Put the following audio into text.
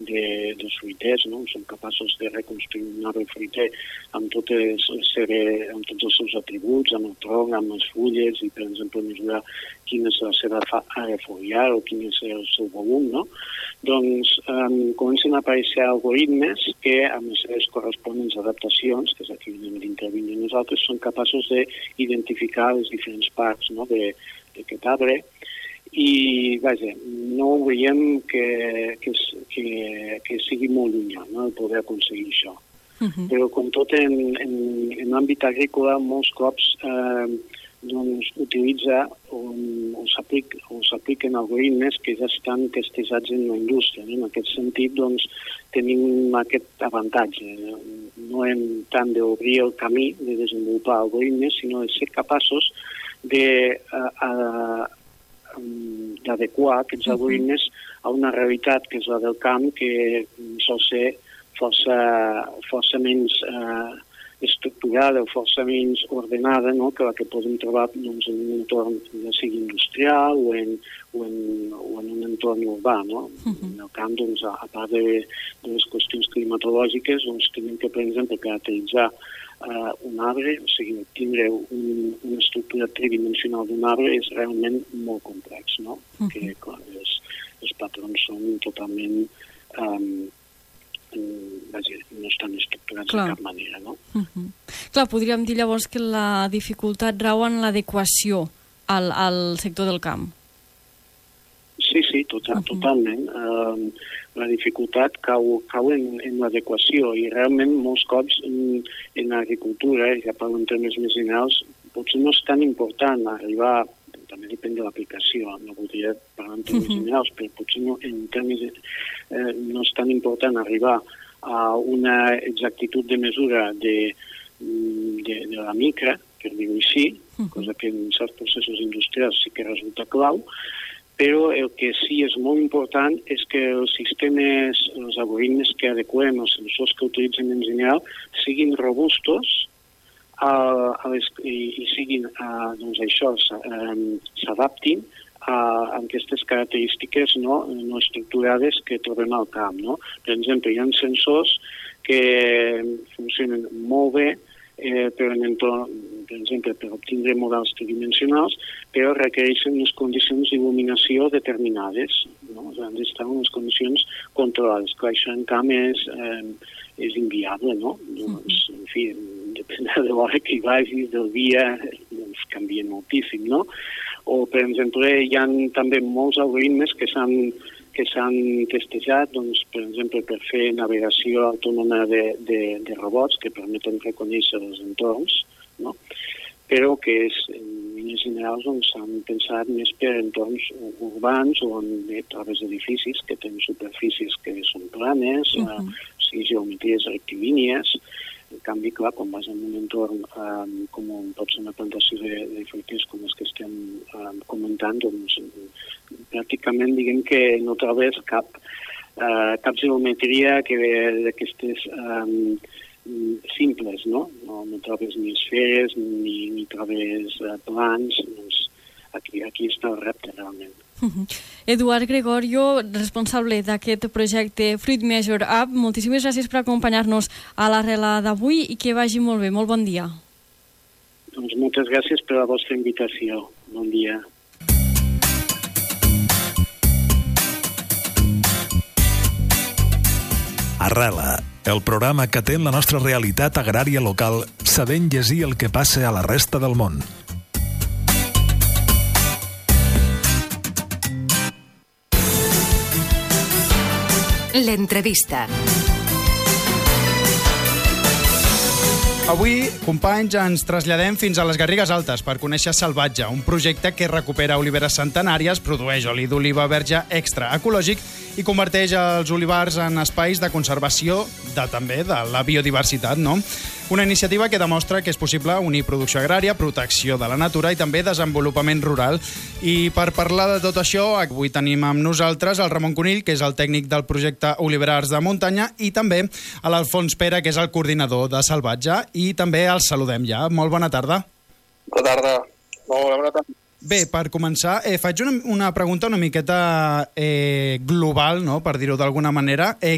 dels fruiters, no? Som capaços de reconstruir un arbre fruiter amb tots els seus atributs, amb el tronc, amb les fulles, i, per exemple, mesurar quina és la seva àrea foliar o quin és el seu volum, no? Doncs comencen a aparèixer algoritmes que, amb les seves corresponents adaptacions, que és aquí on hem d'intervenir nosaltres, són capaços d'identificar les diferents parts, no? d'aquest arbre, i, vaja, no ho veiem que sigui molt llunyà, no?, el poder aconseguir això. Però, com tot en l'àmbit agrícola, molts cops utilitza o s'apliquen algoritmes que ja estan testejats en la indústria. En aquest sentit, tenim aquest avantatge. No hem tant d'obrir el camí de desenvolupar algoritmes, sinó de ser capaços d'adequar aquests algoritmes a una realitat que és la del camp, que sol ser força menys estructurada o força menys ordenada, no?, que la que podem trobar en un entorn, ja sigui industrial o en un entorn urbà, no? En el camp, a part de les qüestions climatològiques, tenim que, per exemple, caracteritzar un arbre, o sigui, tindre una estructura tridimensional d'un arbre és realment molt complex, no? Que, clar, els patrons són totalment no estan estructurats de cap manera, no? Clar, podríem dir llavors que la dificultat rau en l'adequació al sector del camp. Sí, totalment. La dificultat cau en l'adequació, i realment molts cops en l'agricultura, ja parlo en termes més generals, potser no és tan important arribar, també depèn de l'aplicació, no voldria parlar en termes generals, però potser en termes no és tan important arribar a una exactitud de mesura de la micra, per dir-ho així, cosa que en certs processos industrials sí que resulta clau, però el que sí és molt important és que els sistemes, els algoritmes que adequem, els sensors que utilitzem en general, siguin robustos i siguin, s'adaptin a aquestes característiques no estructurades que trobem al camp, no? Per exemple, hi ha sensors que funcionen molt bé per exemple, per obtindre models tridimensionals, però requereixen unes condicions d'il·luminació determinades, no? Han d'estar en unes condicions controlades. Clar, això en camp és inviable, no? Doncs, en fi, depèn de l'hora que hi vagis, del dia, canvia moltíssim, no? O, per exemple, hi ha també molts algoritmes que s'han testejat, per exemple, per fer navegació autònoma de robots que permeten reconèixer els entorns, no? Però que en línies generals s'han pensat més per entorns urbans o a través d'edificis que tenen superfícies que són planes, geometries rectilínies. En canvi, clar, quan vas en un entorn com pot ser una plantació de fruiters com les que estem comentant, doncs pràcticament diguem que no trobes cap geometria d'aquestes simples, no? No trobes ni esferes ni trobes plans, doncs aquí està el repte realment. Eduard Gregorio, responsable d'aquest projecte Fruit Measure Up, moltíssimes gràcies per acompanyar-nos a l'Arrela d'avui i que vagi molt bé. Molt bon dia. Doncs moltes gràcies per la vostra invitació. Bon dia. Arrela, el programa que atén la nostra realitat agrària local, sabent llegir el que passa a la resta del món. L'entrevista. Avui, companys, ens traslladem fins a les Garrigues Altes per conèixer Salvatge, un projecte que recupera oliveres centenàries, produeix oli d'oliva verge extra ecològic i converteix els olivars en espais de conservació també de la biodiversitat, no? Una iniciativa que demostra que és possible unir producció agrària, protecció de la natura i també desenvolupament rural. I per parlar de tot això, avui tenim amb nosaltres el Ramon Conill, que és el tècnic del projecte Oliverars de Muntanya, i també a l'Alfons Pera, que és el coordinador de Salvatge, i també el saludem ja. Molt bona tarda. Bona tarda. Molt bona tarda. Bé, per començar, faig una pregunta una miqueta global, no?, per dir-ho d'alguna manera.